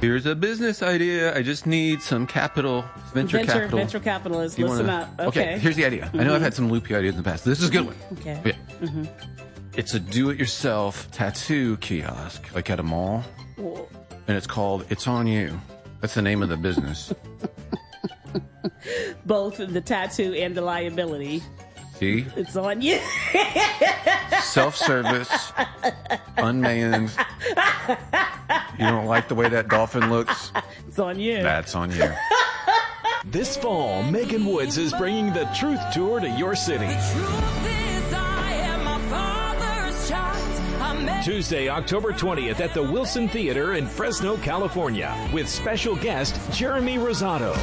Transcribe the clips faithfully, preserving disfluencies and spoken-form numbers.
Here's a business idea. I just need some capital, venture, venture capital. Venture capitalists, You listen wanna- up. Okay. okay, here's the idea. Mm-hmm. I know I've had some loopy ideas in the past. This is a good one. Okay. Yeah. Mm-hmm. It's a do-it-yourself tattoo kiosk, like at a mall. Whoa. And it's called It's On You. That's the name of the business. Both the tattoo and the liability. See? It's on you. Self-service, unmanned. You don't like the way that dolphin looks? It's on you. That's on you. This fall, Megan Woods is bringing the Truth Tour to your city. Tuesday, October twentieth at the Wilson Theater in Fresno, California, with special guest Jeremy Rosado.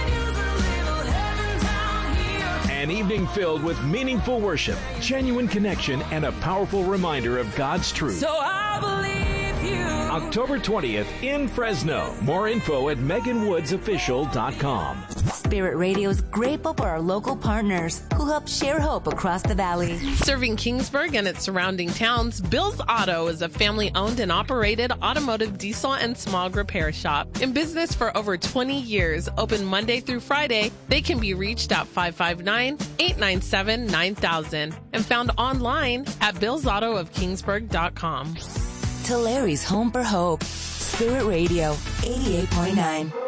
An evening filled with meaningful worship, genuine connection, and a powerful reminder of God's truth. So I believe you. October twentieth in Fresno. More info at megan woods official dot com. Spirit Radio is grateful for our local partners who help share hope across the valley. Serving Kingsburg and its surrounding towns, Bill's Auto is a family-owned and operated automotive diesel and smog repair shop. In business for over twenty years, open Monday through Friday, they can be reached at five five nine, eight nine seven, nine thousand and found online at bills auto of kingsburg dot com. Tulari's Home for Hope. Spirit Radio, eighty-eight point nine.